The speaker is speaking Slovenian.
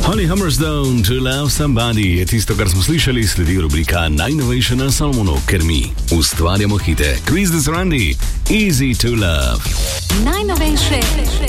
Honey Hummerstone, To Love Somebody je tisto, kar smo slišali, sledi rubrika najnovejša na Salomonu, ker mi ustvarjamo hite. Chris Desrandi, Easy to Love. Najnovejše